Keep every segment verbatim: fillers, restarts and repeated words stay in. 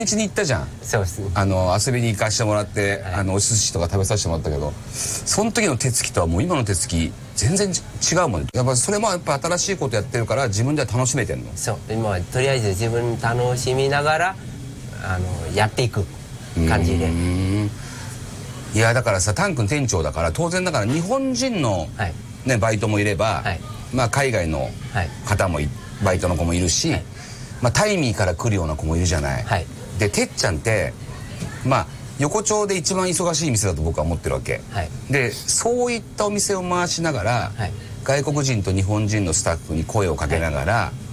日に行ったじゃん。 そうですね。 あの遊びに行かしてもらって、はい、あのお寿司とか食べさせてもらったけど、その時の手つきとはもう今の手つき全然違うもん。やっぱそれもやっぱ新しいことやってるから自分では楽しめてんの。 そう、今はとりあえず自分楽しみながらあのやっていく感じで。 いやだからさ、タン君店長だから当然だから日本人の、はいね、バイトもいれば、はい、まあ海外の方も、はい、バイトの子もいるし、はい、まあタイミーから来るような子もいるじゃない。はい、でてっちゃんってまあ横丁で一番忙しい店だと僕は思ってるわけ、はい、でそういったお店を回しながら、はい、外国人と日本人のスタッフに声をかけながら、はい、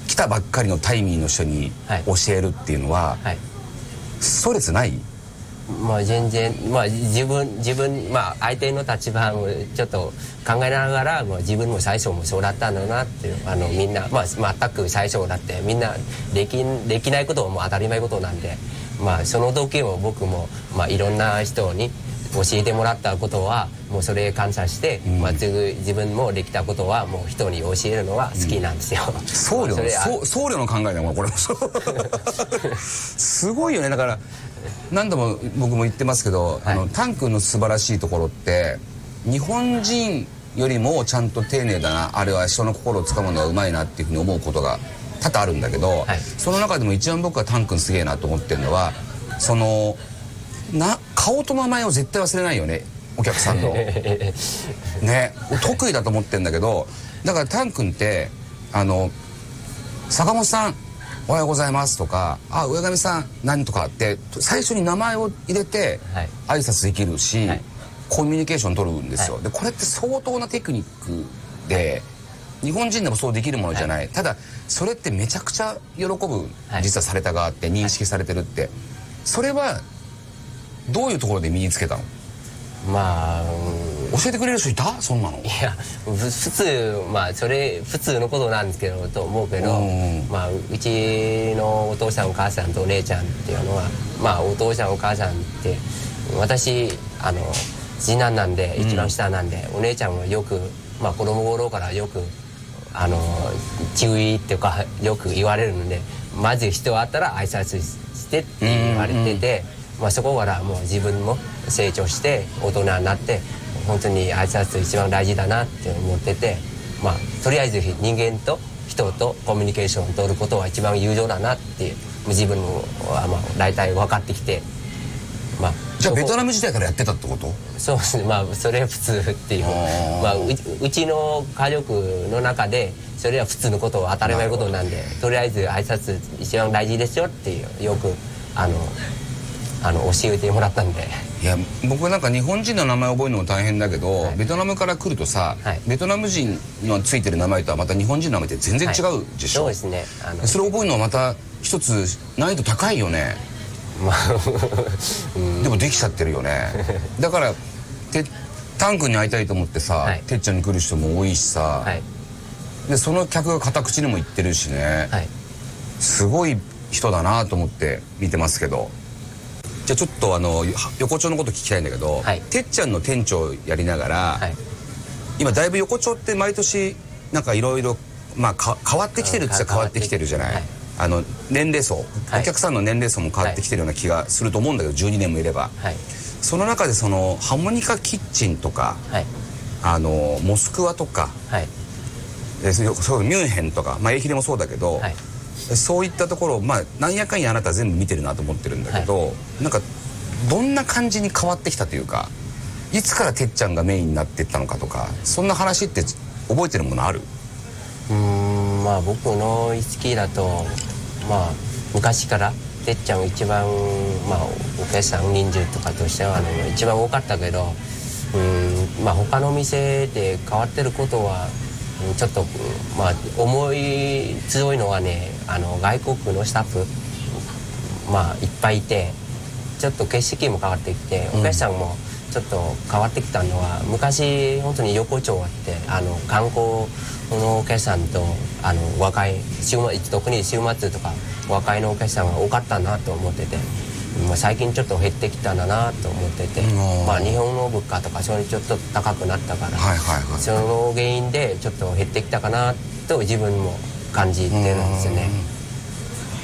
来たばっかりのタイミーの人に教えるっていうのは、はい、ストレスない？ まあ全然、まあ自分自分まあ相手の立場をちょっと考えながら、まあ、自分も最初もそうだったんだなっていう、あのみんなまあ全く最初だってみんなできできないことも当たり前ことなんで、まあその時も僕もまあいろんな人に教えてもらったことはもうそれ感謝して、うん、まあ自分もできたことはもう人に教えるのは好きなんですよ。うん、 僧侶の僧侶の考えだもんこれも。すごいよね。だから何度も僕も言ってますけど、はい、あのタン君の素晴らしいところって日本人よりもちゃんと丁寧だな、あれは人の心をつかむのがうまいなっていうふうに思うことが多々あるんだけど、はい、その中でも一番僕はタン君すげえなと思ってるのはそのな顔と名前を絶対忘れないよね、お客さんのね、得意だと思ってるんだけど、だからタン君ってあの坂本さんおはようございますとか、あ上上さん何とかって最初に名前を入れて挨拶できるし、はい、コミュニケーション取るんですよ、はい、でこれって相当なテクニックで日本人でもそうできるものじゃない、はい、ただそれってめちゃくちゃ喜ぶ、はい、実はされた側って認識されてるって、はい、それはどういうところで身につけたの？まあ教えてくれる人いた？そんなの？ いや普通まあそれ普通のことなんですけどと思うけど、まあうちのお父さんお母さんとお姉ちゃんっていうのは、まあお父さんお母さんって私あの次男なんで一番下なんで、うん、お姉ちゃんはよくまあ子供頃からよくあの注意っていうかよく言われるので、まず人会ったら挨拶してって言われてて。うんうん、まあそこからもう自分も成長して大人になって本当に挨拶一番大事だなって思ってて、まあとりあえず人間と人とコミュニケーションを取ることは一番有用だなっていう自分はまあ大体分かってきて、 まあじゃあベトナム時代からやってたってこと？ そうですね、まあそれは普通っていう、まあ う, うちの家族の中でそれは普通のことは当たり前ことなんで、とりあえず挨拶一番大事ですよっていうよくあのあの教えてもらったんで。 いや僕なんか日本人の名前覚えるのも大変だけど、はい、ベトナムから来るとさ、はい、ベトナム人のついてる名前とはまた日本人の名前って全然違うでしょ、はい、そうですね。あのそれ覚えるのはまた一つ難易度高いよね。まあでもできちゃってるよね。だからてタン君に会いたいと思ってさ、はい、てっちゃんに来る人も多いしさ、はい、でその客が片口にも言ってるしね、はい、すごい人だなと思って見てますけど。じゃあちょっとあの横丁のこと聞きたいんだけど、はい、てっちゃんの店長やりながら、はい、今だいぶ横丁って毎年なんかいろいろ変わってきてるって言ったら変わってきてるじゃない、はい、あの年齢層、はい、お客さんの年齢層も変わってきてるような気がすると思うんだけど、じゅうにねんもいれば、はい、その中でそのハーモニカキッチンとか、はい、あのモスクワとか、はい、そうミュンヘンとか、まあ、エイヒレもそうだけど、はい、そういったところを、まあ、なんやかんやあなた全部見てるなと思ってるんだけど、はい、なんかどんな感じに変わってきたというか、いつからてっちゃんがメインになっていったのかとか、そんな話って覚えてるものある？ うーんまあ僕の意識だと、まあ昔からてっちゃん一番、まあ、お客さん人数とかとしてはあの一番多かったけど、うーんまあ他の店で変わってることはちょっとまあ思い強いのはね、あの外国のスタッフまあいっぱいいて、ちょっと景色も変わってきて、お客さんもちょっと変わってきたのは、うん、昔本当に横丁ってあの観光のお客さんとあの若い週末、特に週末とか若いのお客さんが多かったなと思ってて、まあ、最近ちょっと減ってきたんだなと思ってて、まあ、日本の物価とかそれちょっと高くなったから、はいはいはい、その原因でちょっと減ってきたかなと自分も感じてるんですよね。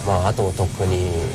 まああと特に